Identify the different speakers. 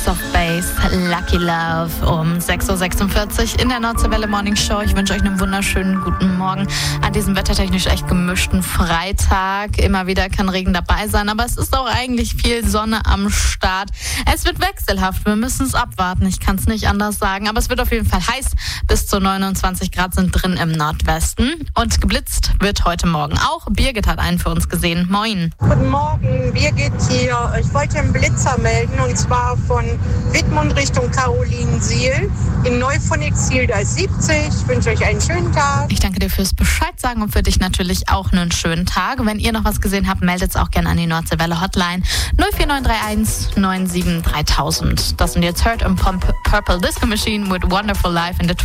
Speaker 1: Ace of Base, Lucky Love um 6.46 Uhr in der Nordseewelle Morning Show. Ich wünsche euch einen wunderschönen guten Morgen an diesem wettertechnisch echt gemischten Freitag. Immer wieder kann Regen dabei sein, aber es ist auch eigentlich viel Sonne am Start. Es wird wechselhaft, wir müssen es abwarten. Ich kann es nicht anders sagen, aber es wird auf jeden Fall heiß. Bis zu 29 Grad sind drin im Nordwesten. Und geblitzt wird heute Morgen auch. Birgit hat einen für uns gesehen. Moin.
Speaker 2: Guten Morgen, Birgit hier. Ich wollte einen Blitzer melden und zwar von Wittmund Richtung Carolinensiel in Neuphonik-Ziel, da ist 70. Ich wünsche euch einen schönen Tag.
Speaker 1: Ich danke dir fürs Bescheid sagen und für dich natürlich auch einen schönen Tag. Wenn ihr noch was gesehen habt, meldet es auch gerne an die Nordseewelle Hotline 04931 97 3000. Das sind jetzt Hurt und Purple Disco Machine with Wonderful Life in the